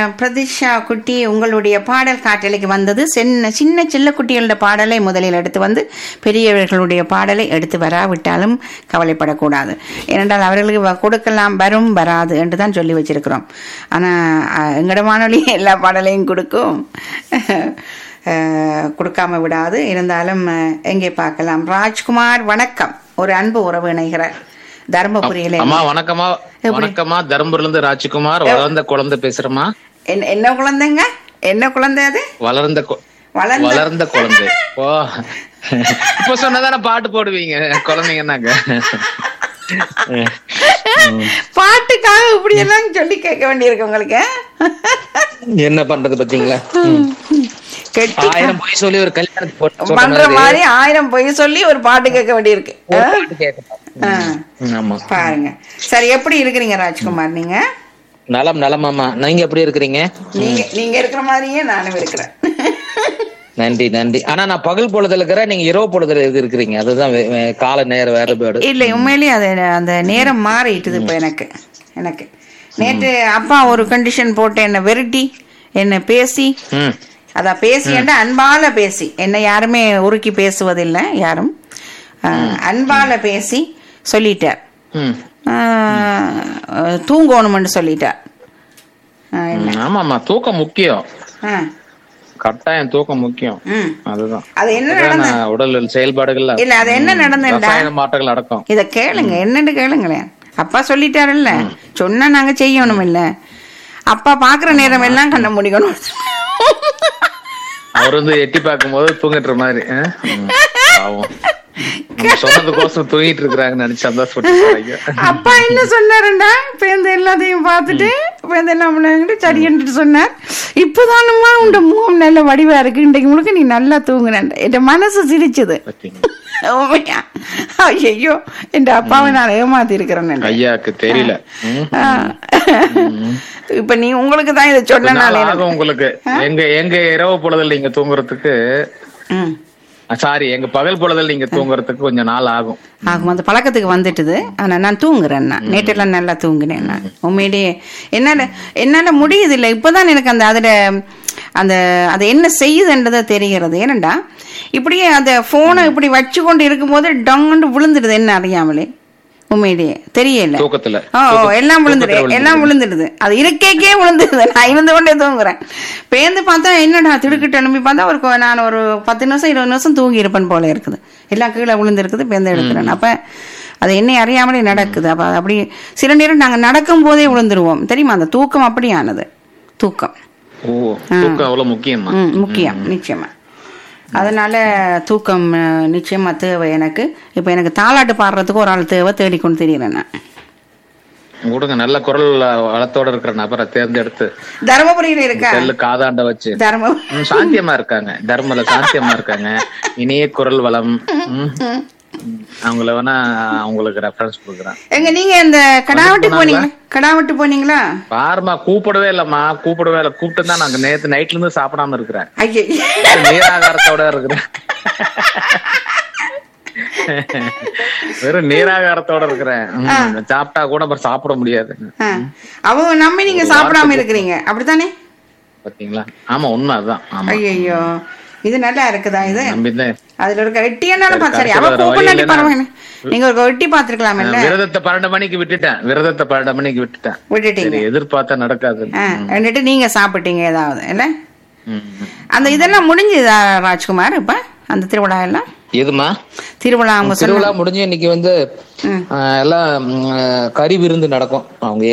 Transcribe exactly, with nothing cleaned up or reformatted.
பிரதிஷா குட்டி, உங்களுடைய பாடல் காற்றலைக்கு வந்தது. சின்ன சின்ன சின்ன குட்டிகளோட பாடலை முதலில் எடுத்து வந்து பெரியவர்களுடைய பாடலை எடுத்து வராவிட்டாலும் கவலைப்படக்கூடாது. ஏனென்றால் அவர்களுக்கு வ- கொடுக்கலாம், வரும் வராது என்று தான் சொல்லி வச்சிருக்கிறோம். ஆனால் எங்கட வானொலி எல்லா பாடலையும் கொடுக்கும், அஹ், கொடுக்காம விடாது. இருந்தாலும் அஹ், எங்கே பார்க்கலாம். ராஜ்குமார் வணக்கம். ஒரு அன்பு உறவு இணைகிறார் தர்மபுரியில. அம்மா வணக்கம்மா. எப்படி? வணக்கம்மா, தர்மபுரில இருந்து ராஜ்குமார். வளர்ந்த குழந்தை பேசுறமா? என்ன என்ன குழந்தைங்க? என்ன குழந்தை அது? வளர்ந்த கு- வளர்ந்த வளர்ந்த குழந்தை. ஓ, இப்ப சொன்னதானே பாட்டு போடுவீங்க குழந்தைங்கன்னாங்க. பாட்டுக்காக இப்படி எல்லாம் சொல்லி கேட்க வேண்டியிருக்கு உங்களுக்கு. என்ன பண்றது பாத்தீங்களா? கெட்டி ஆயிரம் பொய் சொல்லி ஒரு கல்யாணத்துக்கு போட்டு சொல்ற பண்ற மாதிரி மாதிரி ஆயிரம் பொய் சொல்லி ஒரு பாட்டு கேட்க வேண்டியிருக்கு. ஒரு பாட்டு கேட்கணும். ஆ, ஆமா. பாருங்க. சரி, எப்படி இருக்கிறீங்க ராஜ்குமார்? நீங்க நலம் நலமாமா. நீங்க எப்படி இருக்கிறீங்க? நீங்க நீங்க இருக்கிற மாதிரியே நானும் இருக்கிறேன். நன்றி நன்றி. ஆனா நான் பகல் பொழுதுல இருக்கிறேன், நீங்க இரவு பொழுதுல இருக்கிறீங்க. அதுதான் வே- வே- கால நேர வேறுபாடு. இல்லை, உண்மையிலேயே அது அந்த நேரம் மாறிட்டுது இப்போ எனக்கு. எனக்கு நேற்று அப்பா ஒரு கண்டிஷன் போட்டு என்ன வெறுட்டி என்ன பேசி, ம் அதான் பேசி என்ற அன்பால பேசி, என்னை யாருமே உருக்கி பேசுவதில்லை யாரும், அஹ், அன்பால பேசி சொல்லிட்டார். ம் அஹ், தூங்கணும்னு சொல்லிட்டார். அஹ், என்ன? ஆமாமா, தூக்கம் முக்கியம். அஹ், கட்டாயம் தூக்கம் முக்கியம். ம். அதுதான் அது என்ன அதான் நடந்தது? நான் உடல் செயல்பாடுகள்ல இல்ல, அது என்ன நடந்ததுடா? ரசாயன மாற்றங்கள் அடக்கம். இத கேளுங்க, என்னன்னு கேளுங்களேன். அப்பா சொல்லிட்டாருல்ல, சொன்னா நாங்க செய்யணும் இல்ல. அப்பா பாக்குற நேரம் எல்லாம் கண்ண முடிக்கணும். அவர் வந்து எட்டி பார்க்கும் போது தூங்கிட்டு மாதிரி. ஆ? ம். பாவம். நம்ம சொன்னதுக்கோசம் தூங்கிட்டு இருக்கிறாங்கன்னு நினைச்சு சந்தோஷப்பட்டு. அப்பா என்ன சொன்னாருண்டா, பேருந்து எல்லாத்தையும் பார்த்துட்டு பேருந்து எல்லாம் சரியன்ட்டு சொன்னார், இப்பதானுமா உண்ட முகம் நல்ல வடிவா இருக்கு, இன்றைக்கு முழுக்க நீ நல்லா தூங்குனேன். என் மனசு சிரிச்சது. உண்மையா? ஐயோ, என் அப்பாவை நான் ஏமாத்தி இருக்கிறேன். ஐயாக்கு தெரியல. ம். இப்ப நீ உங்களுக்கு தான் இதை சொன்னனால ஆகும் உங்களுக்கு. எங்க எங்க இரவு பொழுதுல நீங்க தூங்குறதுக்கு, ம் சாரி, எங்க பகல் பொழுதுல நீங்க தூங்குறதுக்கு கொஞ்சம் நாள் ஆகும். ஆகும். அந்த பழக்கத்துக்கு வந்துட்டுது. ஆனா நான் தூங்குறேன். நான் நேற்றெல்லாம் நல்லா தூங்குனேன். நான் உண்மையிலேயே என்னால என்னால முடியுது இல்லை. இப்பதான் எனக்கு அந்த அதுல அந்த அது என்ன செய்யுதுன்றதை தெரிகிறது. ஏனண்டா இப்படியே அந்த போனை இப்படி வச்சு கொண்டு இருக்கும்போது டங்குன்னு விழுந்துடுது, என்ன அறியாமலே. உண்மையிலேயே தெரியல. தூக்கத்துல ஓ ஓ, எல்லாம் விழுந்துடு எல்லாம் விழுந்துடுது. அது இருக்கைக்கே விழுந்துடுது. நான் இருந்து கொண்டே தூங்குறேன். பேருந்து பார்த்தா என்னடா திடுக்கிட்டு எழுப்பி பார்த்தா ஒரு கொ- நான் ஒரு பத்து நிமிஷம் இருபது நிமிஷம் தூங்கி இருப்பேன் போல இருக்குது. எல்லாம் கீழே விழுந்துருக்குது. பேருந்து எடுக்கிறேன். அப்ப அது என்னை அறியாமலே நடக்குது. அப்ப அது அப்படி சில நேரம் நாங்க நடக்கும் போதே விழுந்துருவோம், தெரியுமா? அந்த தூக்கம் அப்படியானது. தூக்கம் ஓ, தூக்கம் அவ்வளவு முக்கியமா? ம், முக்கியம், நிச்சயமா. அதனால தூக்கம் அஹ், நிச்சயமா தேவை எனக்கு. இப்ப எனக்கு தாலாட்டு பாடுறதுக்கு ஒரு ஆள் தேவை, தேடிக்கொண்டு தெரியுறேன் நான். கொடுங்க, நல்ல குரல் வளத்தோட இருக்கிற நபரை தேர்ந்தெடுத்து தர்மபுரியில இருக்கா? செல்லு காதாண்ட வச்சு. தர்ம ம், சாந்தியமா இருக்காங்க, தர்மல சாந்தியமா இருக்காங்க, இனிய குரல் வளம். ம். அவங்கள வேணா அவங்களுக்கு ரெஃபரன்ஸ் கொடுக்குறேன். எங்க நீங்க இந்த கடாவட்டு போனீங்களா? கடாவட்டு போனீங்களா? பாருமா, கூப்பிடவே இல்லம்மா, கூப்பிடவே இல்ல. கூப்பிட்டு தான் நாங்க நேத்து நைட்ல இருந்து சாப்பிடாம இருக்கிறேன். ஐயே, நீராகாரத்தோட இருக்கிறேன். வெறும் நீராகாரத்தோட இருக்கிறேன். ம், சாப்பிட்டா கூட அப்புறம் சாப்பிட முடியாது. ஆ. அவங்க நம்பி நீங்க சாப்பிடாம இருக்கிறீங்க, அப்படித்தானே? பாத்தீங்களா? ஆமா, உண்மை அதுதான். ஆமா, ஐயோ, இது நல்லா இருக்குதா? இது நம்பிதான். அதுல ஒரு எட்டியனாலும் சரி, சரி, கடைசியில அவ வேற கூப்பிடாட்டி வழி இல்லைன்னா- பரவாயில்ல. நீங்க ஒரு எட்டி பாத்துருக்கலாம் இல்ல? விரதத்தை பன்னெண்டு மணிக்கு விட்டுட்டேன். விரதத்தை பன்னெண்டு மணிக்கு விட்டுட்டேன். விட்டுட்டீங்க. சரி, எதிர்பார்த்தா நடக்காது. ஆ, എന്നിട്ട് நீங்க சாப்பிட்டீங்க ஏதாவது இல்ல? ம். அந்த இதெல்லாம் முடிஞ்சதா ராஜ்குமார்? இப்ப அந்த திருவிழா எல்லாம் எதுமா? திருவிழா அவங்க திருவிழா முடிஞ்சு இன்னைக்கு வந்து ம். ஆஹ், எல்லாம் ம், கறி விருந்து நடக்கும். அவங்க